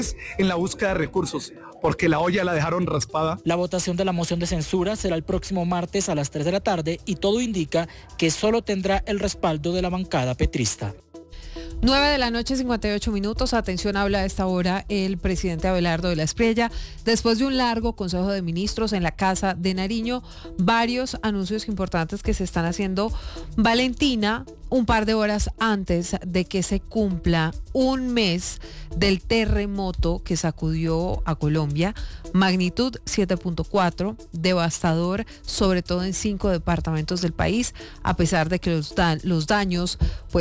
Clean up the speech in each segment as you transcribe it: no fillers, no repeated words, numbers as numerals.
en la búsqueda de recursos, porque la olla la dejaron raspada. La votación de la moción de censura será el próximo martes a las 3 de la tarde y todo indica que solo tendrá el respaldo de la bancada petrista. 9:58 p.m. Atención, habla a esta hora el presidente Abelardo de la Espriella. Después de un largo Consejo de Ministros en la Casa de Nariño, varios anuncios importantes que se están haciendo. Valentina, un par de horas antes de que se cumpla un mes del terremoto que sacudió a Colombia, magnitud 7.4, devastador, sobre todo en 5 departamentos del país, a pesar de que los daños,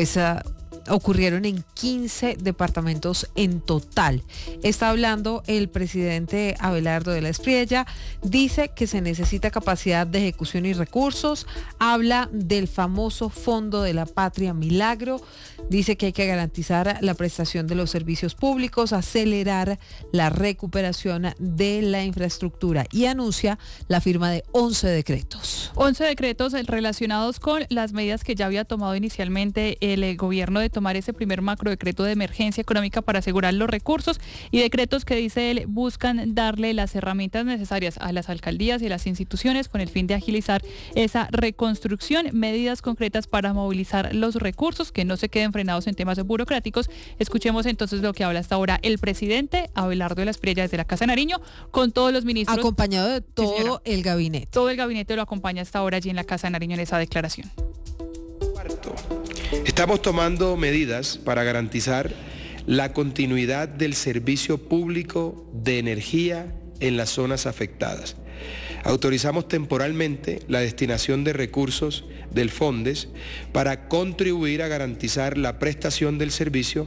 ocurrieron en 15 departamentos en total. Está hablando el presidente Abelardo de la Espriella, dice que se necesita capacidad de ejecución y recursos, habla del famoso Fondo de la Patria Milagro, dice que hay que garantizar la prestación de los servicios públicos, acelerar la recuperación de la infraestructura y anuncia la firma de 11 decretos. 11 decretos relacionados con las medidas que ya había tomado inicialmente el gobierno de tomar ese primer macrodecreto de emergencia económica para asegurar los recursos, y decretos que, dice él, buscan darle las herramientas necesarias a las alcaldías y las instituciones con el fin de agilizar esa reconstrucción, medidas concretas para movilizar los recursos que no se queden frenados en temas burocráticos. Escuchemos entonces lo que habla hasta ahora el presidente Abelardo de la Espriella desde la Casa de Nariño con todos los ministros. Acompañado de todo el gabinete. Todo el gabinete lo acompaña hasta ahora allí en la Casa de Nariño en esa declaración. Cuarto, estamos tomando medidas para garantizar la continuidad del servicio público de energía en las zonas afectadas. Autorizamos temporalmente la destinación de recursos del FONDES para contribuir a garantizar la prestación del servicio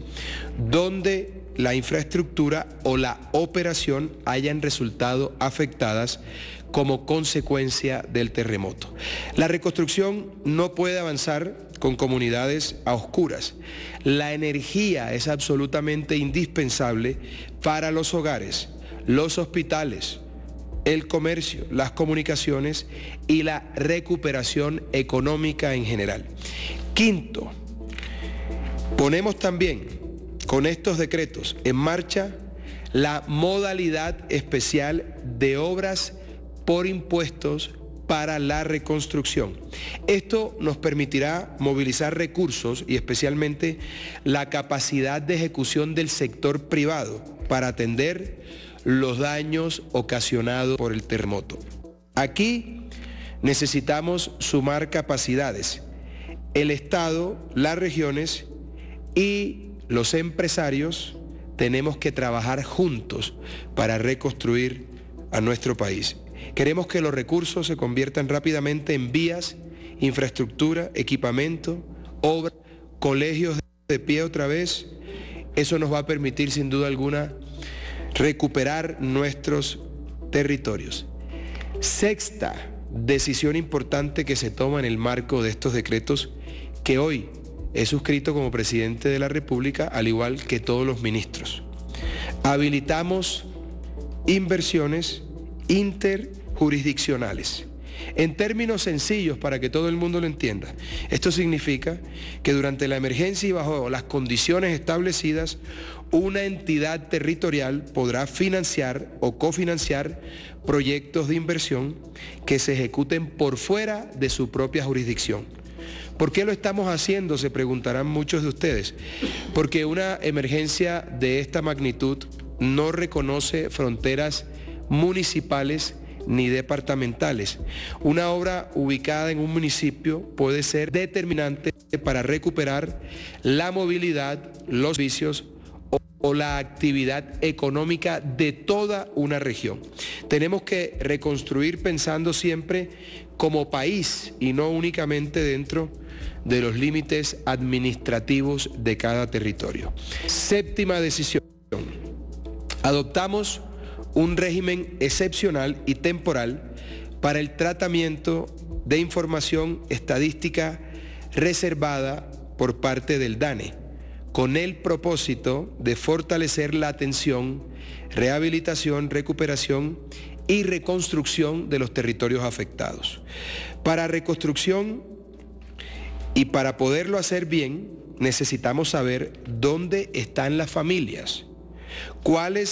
donde la infraestructura o la operación hayan resultado afectadas como consecuencia del terremoto. La reconstrucción no puede avanzar con comunidades a oscuras. La energía es absolutamente indispensable para los hogares, los hospitales, el comercio, las comunicaciones y la recuperación económica en general. Quinto, ponemos también con estos decretos en marcha la modalidad especial de obras por impuestos para la reconstrucción. Esto nos permitirá movilizar recursos y especialmente la capacidad de ejecución del sector privado para atender los daños ocasionados por el terremoto. Aquí necesitamos sumar capacidades. El Estado, las regiones y los empresarios tenemos que trabajar juntos para reconstruir a nuestro país. Queremos que los recursos se conviertan rápidamente en vías, infraestructura, equipamiento, obras, colegios de pie otra vez. Eso nos va a permitir sin duda alguna recuperar nuestros territorios. Sexta decisión importante que se toma en el marco de estos decretos que hoy he suscrito como presidente de la República, al igual que todos los ministros. Habilitamos inversiones interjurisdiccionales. En términos sencillos, para que todo el mundo lo entienda, esto significa que durante la emergencia y bajo las condiciones establecidas, una entidad territorial podrá financiar o cofinanciar proyectos de inversión que se ejecuten por fuera de su propia jurisdicción. ¿Por qué lo estamos haciendo?, se preguntarán muchos de ustedes. Porque una emergencia de esta magnitud no reconoce fronteras municipales ni departamentales. Una obra ubicada en un municipio puede ser determinante para recuperar la movilidad, los servicios o la actividad económica de toda una región. Tenemos que reconstruir pensando siempre como país y no únicamente dentro de los límites administrativos de cada territorio. Séptima decisión. Adoptamos un régimen excepcional y temporal para el tratamiento de información estadística reservada por parte del DANE, con el propósito de fortalecer la atención, rehabilitación, recuperación y reconstrucción de los territorios afectados. Para reconstrucción y para poderlo hacer bien, necesitamos saber dónde están las familias, ¿Cuáles